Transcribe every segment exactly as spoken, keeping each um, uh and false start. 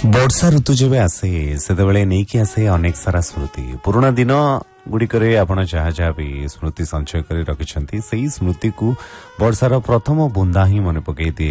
ବର୍ଷା ଋତୁ ଯେବେ ଆସେ ସେତେବେଳେ ନେଇକି ଆସେ ଅନେକ ସାରା ସ୍ମୃତି। ପୁରୁଣା ଦିନ ଗୁଡ଼ିକରେ ଆପଣ ଯାହା ଯାହା ବି ସ୍ମୃତି ସଞ୍ଚୟ କରି ରଖିଛନ୍ତି ସେଇ ସ୍ମୃତିକୁ ବର୍ଷାର ପ୍ରଥମ ବୁନ୍ଦା ହିଁ ମନେ ପକାଇ ଦିଏ।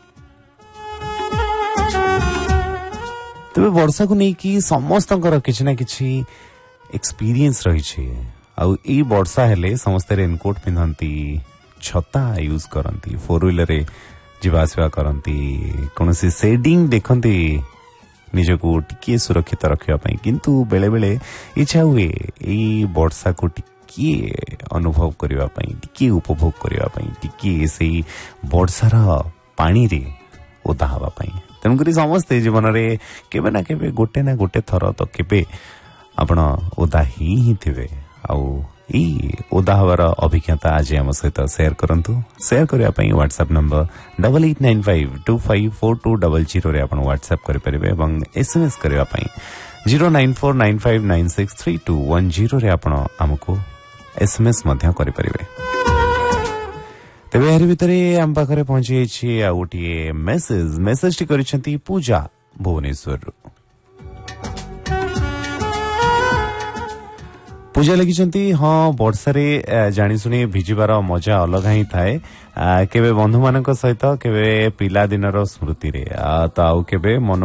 ତେବେ ବର୍ଷାକୁ ନେଇକି ସମସ୍ତଙ୍କର କିଛି ନା କିଛି ଏକ୍ସପିରିଏନ୍ସ ରହିଛି। ଆଉ ଏଇ ବର୍ଷା ହେଲେ ସମସ୍ତେ ରେନକୋଟ ପିନ୍ଧନ୍ତି, ଛତା ୟୁଜ କରନ୍ତି, ଫୋର ହ୍ୱିଲରରେ ଯିବା ଆସିବା କରନ୍ତି, କୌଣସି ସେଡିଂ ଦେଖନ୍ତି ନିଜକୁ ଟିକିଏ ସୁରକ୍ଷିତ ରଖିବା ପାଇଁ। କିନ୍ତୁ ବେଳେ ବେଳେ ଇଚ୍ଛା ହୁଏ ଏଇ ବର୍ଷାକୁ ଟିକିଏ ଅନୁଭବ କରିବା ପାଇଁ, ଟିକିଏ ଉପଭୋଗ କରିବା ପାଇଁ, ଟିକିଏ ସେଇ ବର୍ଷାର ପାଣିରେ ଓଦା ହେବା ପାଇଁ। ତେଣୁକରି ସମସ୍ତେ ଜୀବନରେ କେବେ ନା କେବେ ଗୋଟେ ନା ଗୋଟେ ଥର ତ କେବେ ଆପଣ ଓଦା ହିଁ ହିଁ ଥିବେ। ଆଉ ଏଇ ଓଦା ହେବାର ଅଭିଜ୍ଞତା ଆଜି ଆମ ସହିତ ସେୟାର କରନ୍ତୁ। ସେୟାର କରିବା ପାଇଁ WhatsApp number double eight nine five two five four two double ଜିରୋରେ ଆପଣ ହ୍ୱାଟ୍ସଆପ୍ କରିପାରିବେ ଏବଂ ଏସ୍ଏମ୍ଏସ୍ କରିବା ପାଇଁ zero nine four nine five nine six three two one ଜିରୋରେ ଆପଣ ଆମକୁ ଏସ୍ଏମ୍ଏସ୍ ମଧ୍ୟ କରିପାରିବେ। ତେବେ ଏହାରି ଭିତରେ ଆମ ପାଖରେ ପହଞ୍ଚି ଯାଇଛି ଆଉ ଗୋଟିଏ ମେସେଜ। ମେସେଜଟି କରିଛନ୍ତି ପୂଜା ଭୁବନେଶ୍ୱରରୁ। ପୂଜା ଲେଖିଛନ୍ତି, ହଁ ବର୍ଷାରେ ଜାଣିଶୁଣି ଭିଜିବାର ମଜା ଅଲଗା ହିଁ ଥାଏ। କେବେ ବନ୍ଧୁମାନଙ୍କ ସହିତ, କେବେ ପିଲାଦିନର ସ୍ମୃତିରେ, ତ ଆଉ କେବେ ମନ